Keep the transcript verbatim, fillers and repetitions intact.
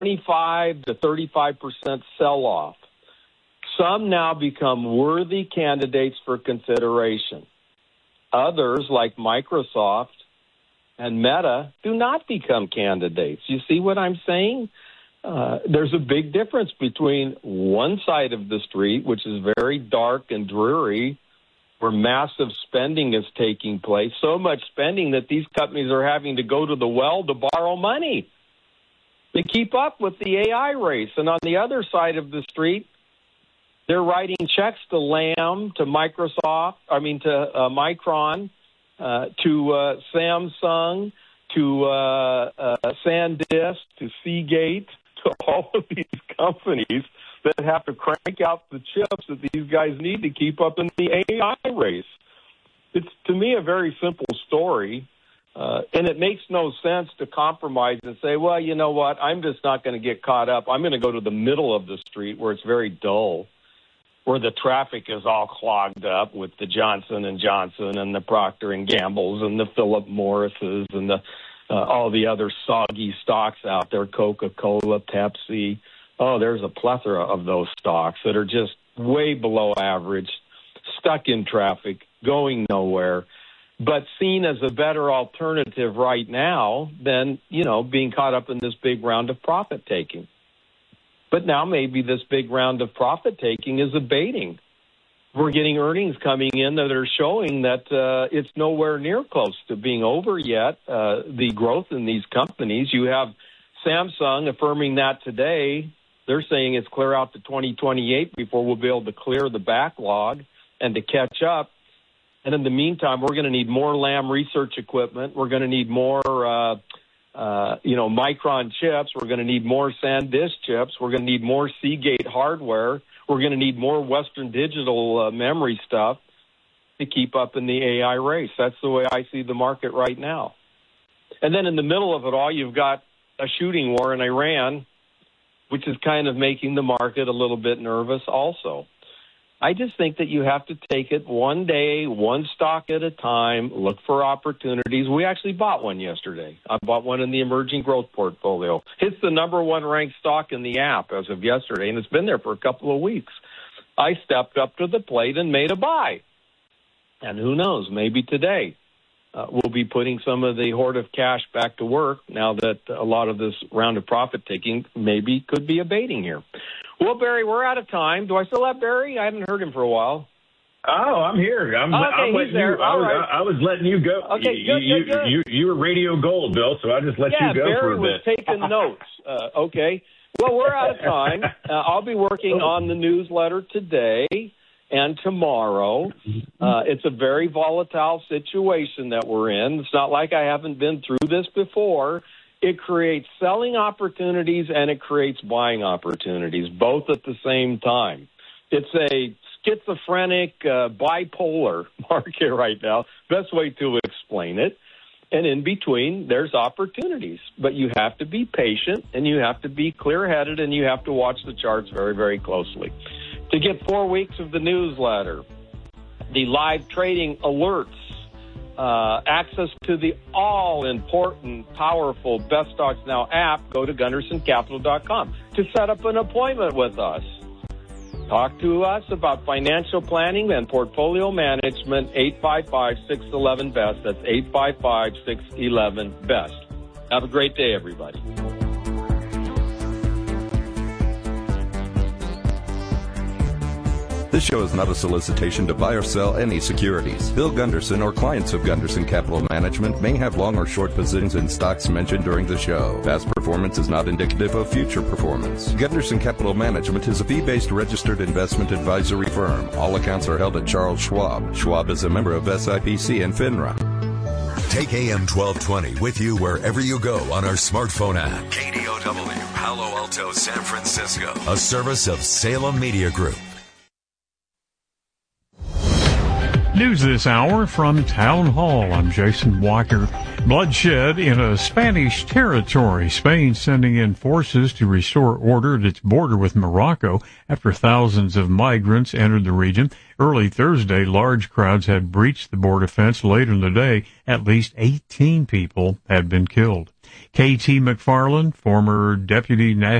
twenty-five to thirty-five percent sell-off. Some now become worthy candidates for consideration. Others, like Microsoft and Meta, do not become candidates. You see what I'm saying? Uh, there's a big difference between one side of the street, which is very dark and dreary, where massive spending is taking place, so much spending that these companies are having to go to the well to borrow money to keep up with the A I race. And on the other side of the street, they're writing checks to Lam, to Microsoft, I mean to uh, Micron, uh, to uh, Samsung, to uh, uh, SanDisk, to Seagate, to all of these companies that have to crank out the chips that these guys need to keep up in the A I race. It's, to me, a very simple story, uh, and it makes no sense to compromise and say, well, you know what, I'm just not going to get caught up. I'm going to go to the middle of the street where it's very dull, where the traffic is all clogged up with the Johnson and Johnson and the Procter and Gamble's and the Philip Morris's and the uh, all the other soggy stocks out there, Coca-Cola, Pepsi. Oh, there's a plethora of those stocks that are just way below average, stuck in traffic, going nowhere, but seen as a better alternative right now than, you know, being caught up in this big round of profit taking. But now maybe this big round of profit taking is abating. We're getting earnings coming in that are showing that uh, it's nowhere near close to being over yet, uh, the growth in these companies. You have Samsung affirming that today. They're saying it's clear out to twenty twenty-eight before we'll be able to clear the backlog and to catch up. And in the meantime, we're going to need more Lam research equipment. We're going to need more, uh, uh, you know, Micron chips. We're going to need more SanDisk chips. We're going to need more Seagate hardware. We're going to need more Western Digital uh, memory stuff to keep up in the A I race. That's the way I see the market right now. And then in the middle of it all, you've got a shooting war in Iran, which is kind of making the market a little bit nervous also. I just think that you have to take it one day, one stock at a time, look for opportunities. We actually bought one yesterday. I bought one in the emerging growth portfolio. It's the number one ranked stock in the app as of yesterday, and it's been there for a couple of weeks. I stepped up to the plate and made a buy. And who knows, maybe today uh, we'll be putting some of the hoard of cash back to work now that a lot of this round of profit taking maybe could be abating here. Well, Barry, we're out of time. Do I still have Barry? I haven't heard him for a while. Oh, I'm here. I'm, okay, I'm he's there. You, All I, was, right. I, I was letting you go. Okay, you, good, you, good, good. You, you were radio gold, Bill, so I just let yeah, you go Barry for a bit. was taking notes. Uh, okay. Well, we're out of time. Uh, I'll be working on the newsletter today and tomorrow. Uh, it's a very volatile situation that we're in. It's not like I haven't been through this before. It creates selling opportunities and it creates buying opportunities, both at the same time. It's a schizophrenic, uh, bipolar market right now. Best way to explain it. And in between, there's opportunities. But you have to be patient and you have to be clear-headed and you have to watch the charts very, very closely. To get four weeks of the newsletter, the live trading alerts, Uh, access to the all-important, powerful Best Stocks Now app, go to gunderson capital dot com to set up an appointment with us. Talk to us about financial planning and portfolio management, eight five five, six one one, B E S T. That's eight five five, six one one, B E S T. Have a great day, everybody. This show is not a solicitation to buy or sell any securities. Bill Gunderson or clients of Gunderson Capital Management may have long or short positions in stocks mentioned during the show. Past performance is not indicative of future performance. Gunderson Capital Management is a fee-based registered investment advisory firm. All accounts are held at Charles Schwab. Schwab is a member of S I P C and FINRA. Take A M twelve twenty with you wherever you go on our smartphone app. K D O W, Palo Alto, San Francisco. A service of Salem Media Group. News this hour from Town Hall. I'm Jason Walker. Bloodshed in a Spanish territory. Spain sending in forces to restore order at its border with Morocco after thousands of migrants entered the region. Early Thursday, large crowds had breached the border fence. Later in the day, at least eighteen people had been killed. K T McFarland, former deputy national